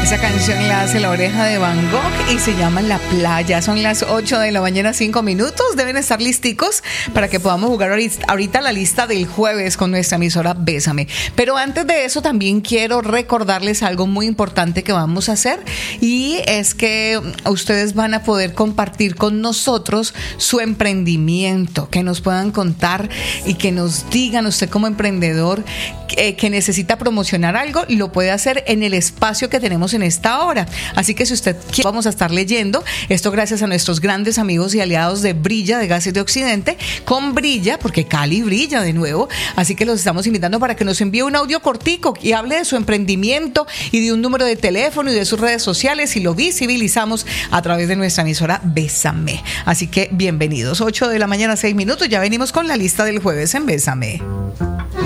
Esa canción la hace La Oreja de Van Gogh y se llama La Playa. Son las 8 de la mañana, 5 minutos. Deben estar listicos para que podamos jugar ahorita la lista del jueves con nuestra emisora Bésame. Pero antes de eso también quiero recordarles algo muy importante que vamos a hacer, y es que ustedes van a poder compartir con nosotros su emprendimiento, que nos puedan contar y que nos digan usted como emprendedor que necesita promocionar algo, lo puede hacer en el espacio que tenemos en esta hora. Así que si usted quiere, vamos a estar leyendo esto gracias a nuestros grandes amigos y aliados de Brilla, de Gases de Occidente, con Brilla, porque Cali brilla de nuevo. Así que los estamos invitando para que nos envíe un audio cortico y hable de su emprendimiento y de un número de teléfono y de sus redes sociales, y lo visibilizamos a través de nuestra emisora Bésame. Así que bienvenidos. 8 de la mañana, 6 minutos. Ya venimos con la lista del jueves en Bésame.